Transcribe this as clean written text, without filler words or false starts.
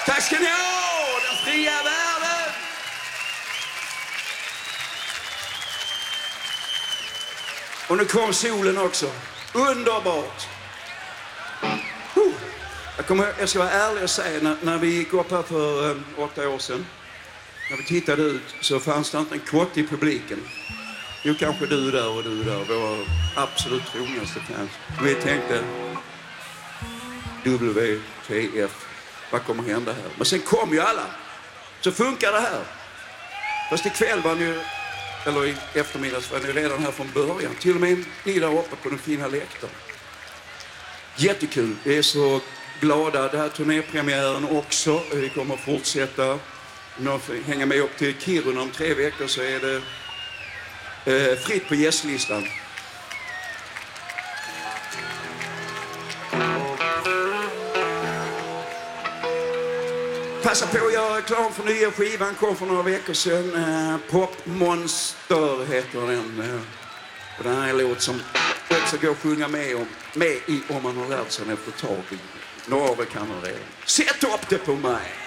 Tack ska ni ha, den fria världen! Och nu kom solen också. Underbart! Jag ska vara ärlig och säga, när vi gick upp här för 8 år sedan, när vi tittade ut så fanns det inte en kott i publiken. Jo, kanske du där och du där, våra absolut trognaste fans. Vi tänkte, WTF, vad kommer hända här? Men sen kom ju alla, så funkar det här. Fast ikväll var ni, eller i eftermiddags var ni redan här från början. Till och med ni där uppe på den fina läktaren. Jättekul, vi är så glada. Det här turnépremiären också. Vi kommer att fortsätta. Hänga med upp till Kiruna om 3 veckor så är det fritt på gästlistan. Passa på att göra reklam för nya skivan. Kom för några veckor sedan. Popmonster heter den. Och den här är en låt som också går att sjunga med i om man har lärt sig efter ett tag. Några av er kan redan. Sätt upp det på mig!